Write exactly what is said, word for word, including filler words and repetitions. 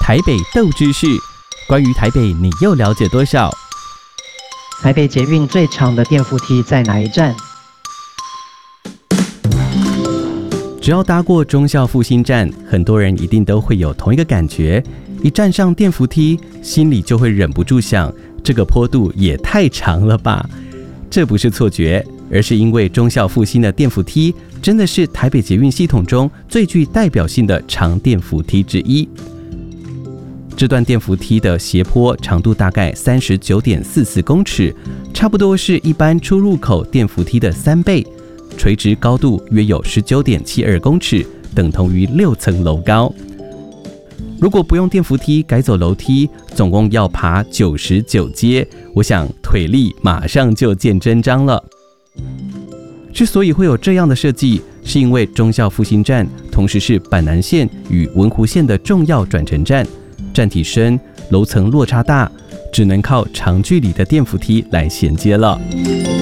台北斗知识，关于台北你又了解多少？ 台北捷运最长的电扶梯在哪一站？ 只要搭过忠孝复兴站，很多人一定都会有同一个感觉，一站上电扶梯，心里就会忍不住想，这个坡度也太长了吧。这不是错觉，而是因为忠孝复兴的电扶梯真的是台北捷运系统中最具代表性的长电扶梯之一。这段电扶梯的斜坡长度大概 三十九点四四公尺，差不多是一般出入口电扶梯的三倍，垂直高度约有 十九点七二公尺，等同于六层楼高。如果不用电扶梯改走楼梯，总共要爬九十九阶，我想腿力马上就见真章了。之所以会有这样的设计，是因为忠孝复兴站同时是板南线与文湖线的重要转乘站，站体深，楼层落差大，只能靠长距离的电扶梯来衔接了。